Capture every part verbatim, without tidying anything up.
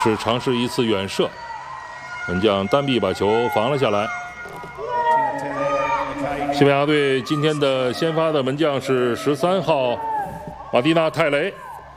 是尝试一次远射，门将单臂把球防了下来。西班牙队今天的先发的门将是十三号马蒂娜·泰雷。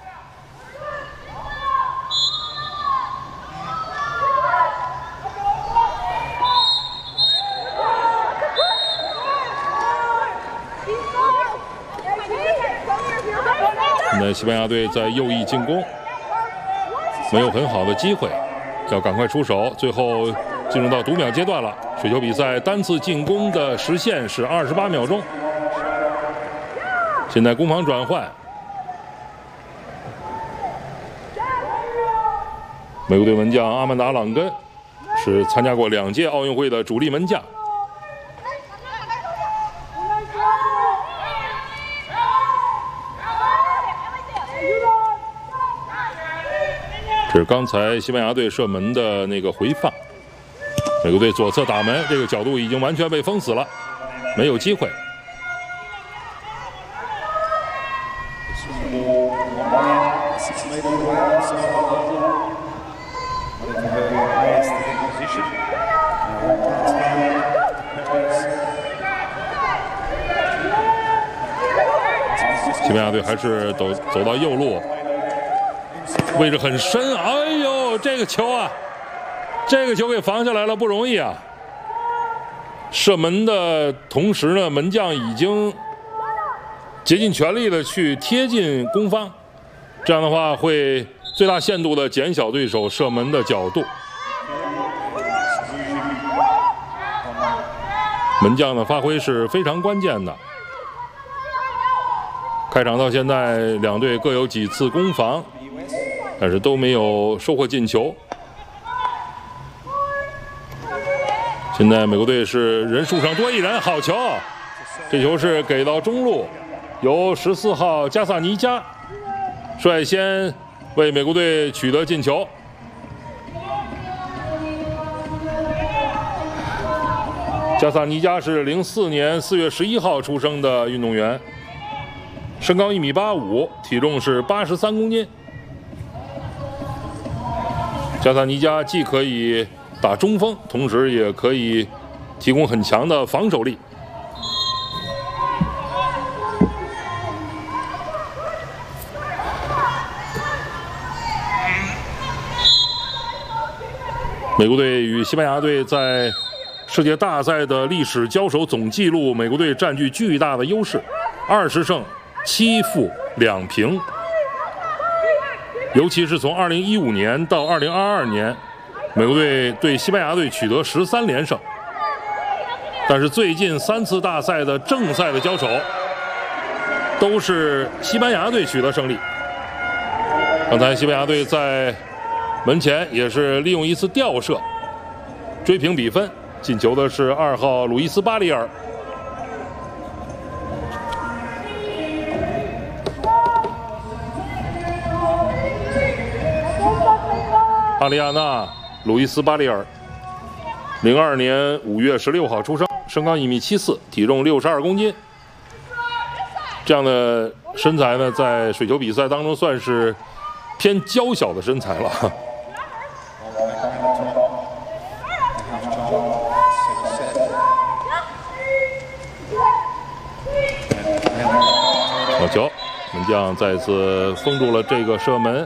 那西班牙队在右翼进攻没有很好的机会，要赶快出手。最后进入到读秒阶段了。水球比赛单次进攻的时限是二十八秒钟。现在攻防转换，美国队门将阿曼达·朗根是参加过两届奥运会的主力门将。 这是刚才西班牙队射门的那个回放，美国队左侧打门，这个角度已经完全被封死了，没有机会。西班牙队还是走走到右路。 位置很深，哎呦，这个球啊，这个球给防下来了，不容易啊！射门的同时呢，门将已经竭尽全力的去贴近攻方，这样的话会最大限度的减小对手射门的角度。门将的发挥是非常关键的。开场到现在，两队各有几次攻防。 但是都没有收获进球。现在美国队是人数上多一人，好球！这球是给到中路，由十四号加萨尼加率先为美国队取得进球。加萨尼加是零四年四月十一号出生的运动员，身高一米八五，体重是八十三公斤。 加萨尼加既可以打中锋，同时也可以提供很强的防守力。美国队与西班牙队在世界大赛的历史交手总纪录，美国队占据巨大的优势，二十胜七负两平。 尤其是从二零一五年到二零二二年，美国队对西班牙队取得十三连胜。但是最近三次大赛的正赛的交手，都是西班牙队取得胜利。刚才西班牙队在门前也是利用一次吊射追平比分，进球的是二号鲁伊斯·巴里尔。 阿里亚纳·鲁伊斯·巴里尔，零二年五月十六号出生，身高一米七四，体重六十二公斤。这样的身材呢，在水球比赛当中算是偏娇小的身材了。好球！门将再次封住了这个射门。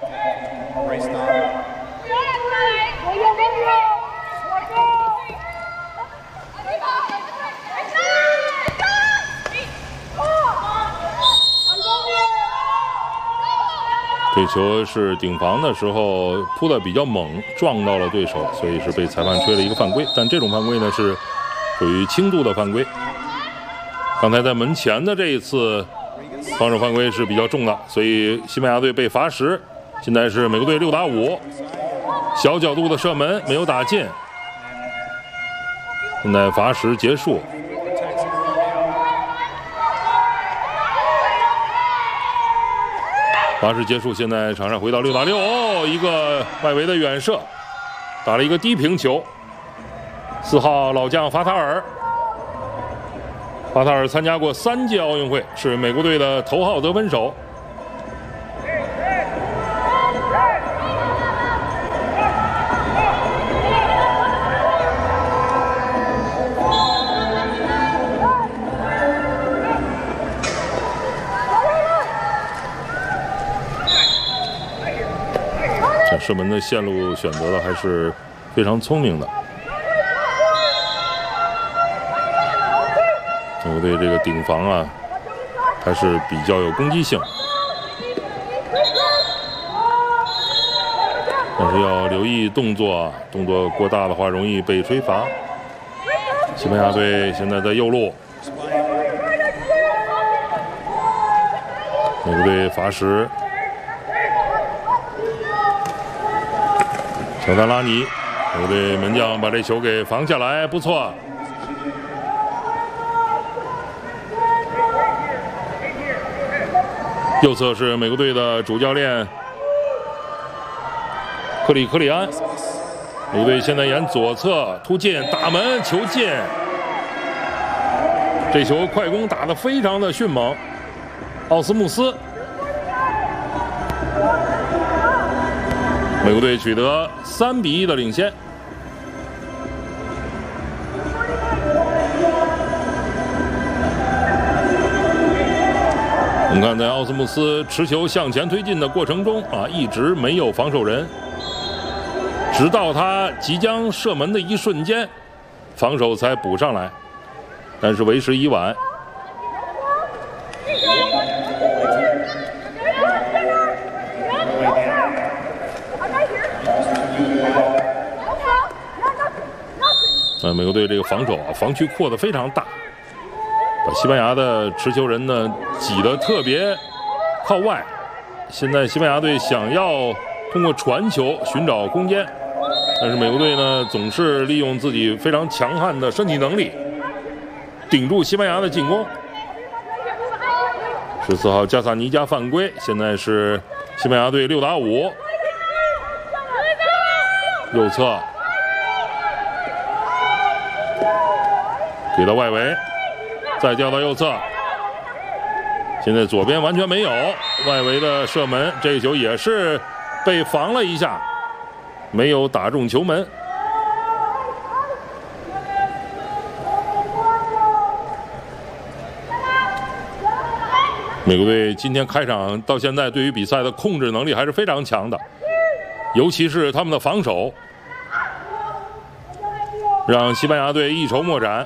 这球是顶防的时候扑的比较猛，撞到了对手，所以是被裁判吹了一个犯规。但这种犯规呢是属于轻度的犯规。刚才在门前的这一次防守犯规是比较重的，所以西班牙队被罚时。现在是美国队六打五，小角度的射门没有打进。现在罚时结束。 罚时结束，现在场上回到六打六，哦，一个外围的远射，打了一个低平球。四号老将法塔尔，法塔尔参加过三届奥运会，是美国队的头号得分手。 这射门的线路选择的还是非常聪明的。美国队这个顶防啊，还是比较有攻击性，但是要留意动作啊，动作过大的话容易被吹罚。西班牙队现在在右路，美国队罚时。 乔丹拉尼，美国队门将把这球给防下来，不错。右侧是美国队的主教练克里克里安，美国队现在沿左侧突进，打门球进。这球快攻打得非常的迅猛，奥斯穆斯。 美国队取得三比一的领先。我们看，在奥斯穆斯持球向前推进的过程中啊，一直没有防守人，直到他即将射门的一瞬间，防守才补上来，但是为时已晚。 呃，美国队这个防守啊，防区扩得非常大，把西班牙的持球人呢挤得特别靠外。现在西班牙队想要通过传球寻找空间，但是美国队呢总是利用自己非常强悍的身体能力，顶住西班牙的进攻。十四号加萨尼加犯规，现在是西班牙队六打五，右侧。 给到外围，再调到右侧。现在左边完全没有外围的射门，这个球也是被防了一下，没有打中球门。美国队今天开场到现在，对于比赛的控制能力还是非常强的，尤其是他们的防守，让西班牙队一筹莫展。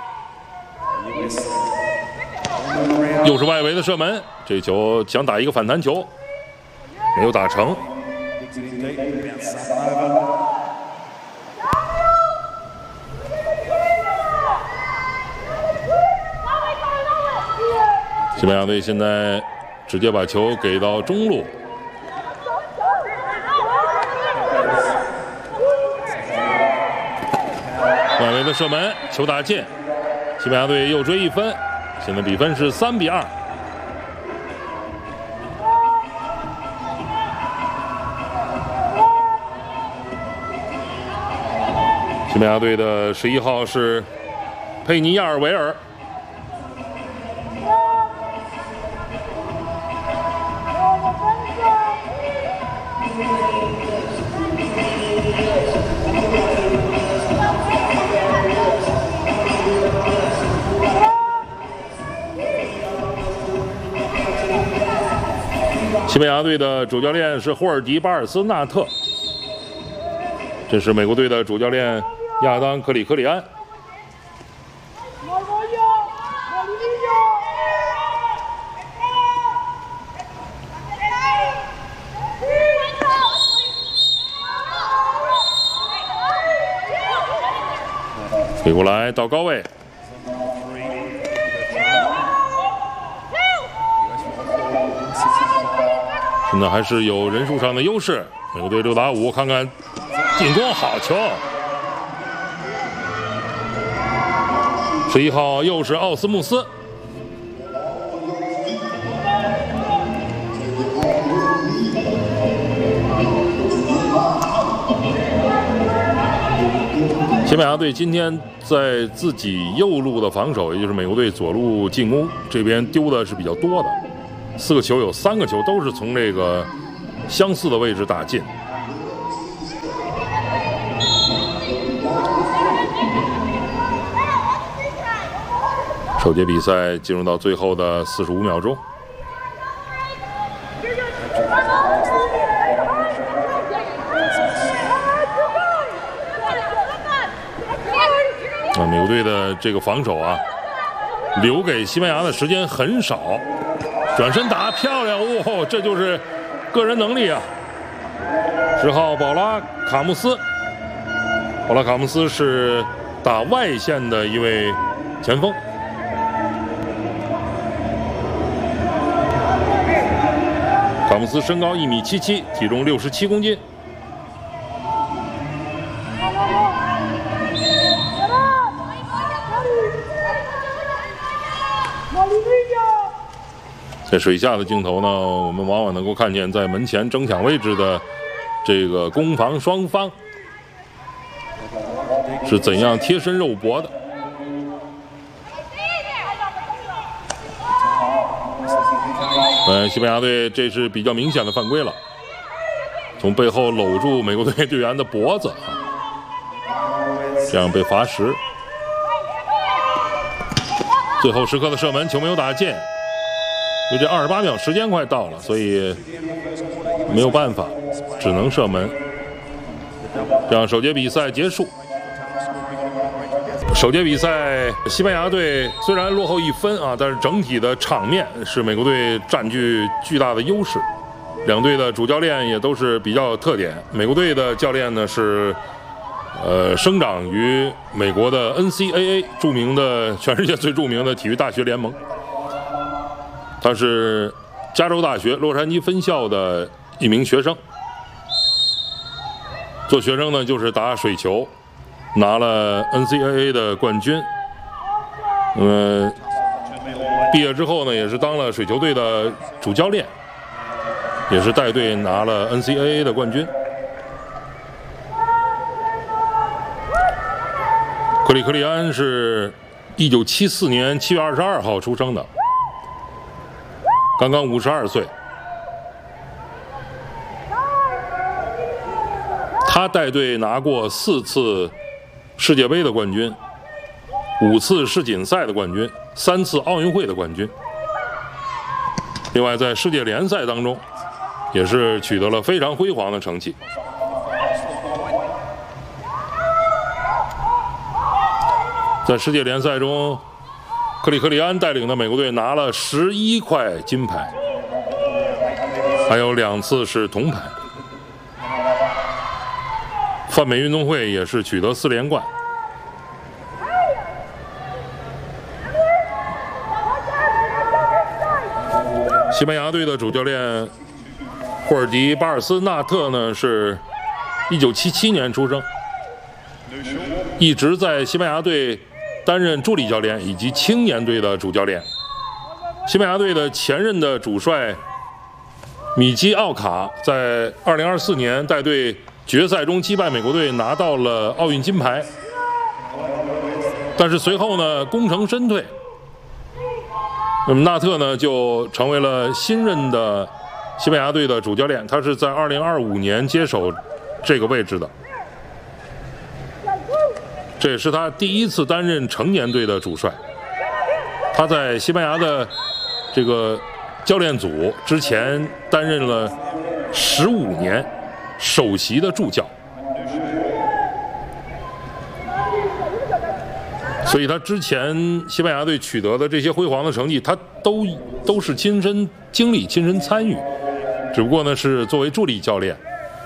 又是外围的射门，这球想打一个反弹球，没有打成。西班牙队现在直接把球给到中路，外围的射门，球打进，西班牙队又追一分。 现在比分是三比二。西班牙队的十一号是佩尼亚尔维尔。西班牙队的主教练是霍尔迪巴尔斯纳特，这是美国队的主教练亚当克里克里安。飞过来到高位。 现在还是有人数上的优势，美国队六打五，看看进攻好球。十一号又是奥斯穆斯，西班牙队今天在自己右路的防守，也就是美国队左路进攻这边丢的是比较多的。 四个球有三个球都是从这个相似的位置打进。首节比赛进入到最后的四十五秒钟。 啊，美国队的这个防守啊，留给西班牙的时间很少。转身打漂亮，哦，这就是个人能力啊！十号保拉卡穆斯，保拉卡穆斯是打外线的一位前锋。卡穆斯身高一米七七，体重六十七公斤。在水下的镜头呢，我们往往能够看见在门前争抢位置的这个攻防双方是怎样贴身肉搏的。呃，西班牙队这是比较明显的犯规了，从背后搂住美国队队员的脖子啊，这样被罚时。最后时刻的射门，球没有打进。因为这二十八秒时间快到了，所以没有办法，只能射门。这样首节比赛结束。首节比赛，西班牙队虽然落后一分啊，但是整体的场面是美国队占据巨大的优势。两队的主教练也都是比较有特点。美国队的教练呢是，呃，生长于美国的 N C A A 著名的全世界最著名的体育大学联盟。他是加州大学洛杉矶分校的一名学生。做学生呢，就是打水球，拿了 N C A A 的冠军。呃，毕业之后呢，也是当了水球队的主教练，也是带队拿了 N C A A 的冠军。克里克利安是一九七四年七月二十二号出生的。刚刚五十二岁，他带队拿过四次世界杯的冠军，五次世锦赛的冠军，三次奥运会的冠军。另外，在世界联赛当中，也是取得了非常辉煌的成绩。在世界联赛中，克里克利安带领的美国队拿了十一块金牌，还有两次是铜牌。泛美运动会也是取得四连冠。西班牙队的主教练霍尔迪·巴尔斯纳特呢，是一九七七年出生，一直在西班牙队担任助理教练以及青年队的主教练。西班牙队的前任的主帅米基奥卡在二零二四年带队决赛中击败美国队，拿到了奥运金牌。但是随后呢，功成身退。那么纳特呢，就成为了新任的西班牙队的主教练。他是在二零二五年接手这个位置的。这也是他第一次担任成年队的主帅。他在西班牙的这个教练组之前担任了十五年首席的助教，所以他之前西班牙队取得的这些辉煌的成绩，他都都是亲身经历、亲身参与，只不过呢是作为助理教练。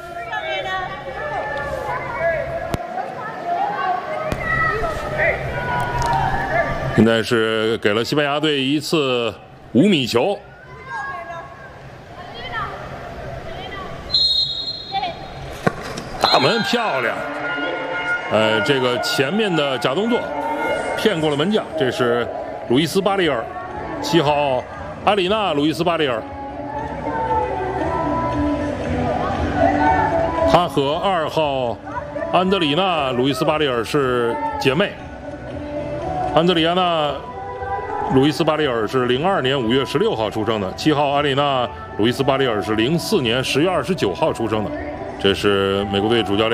现在是给了西班牙队一次五米球，大门漂亮，呃，这个前面的假动作骗过了门将，这是路易斯·巴利尔，七号阿里纳·路易斯·巴利尔，他和二号安德里娜·路易斯·巴利尔是姐妹。安德里亚娜·路易斯·巴利尔是零二年五月十六号出生的，七号安里娜·路易斯·巴利尔是零四年十月二十九号出生的，这是美国队主教练。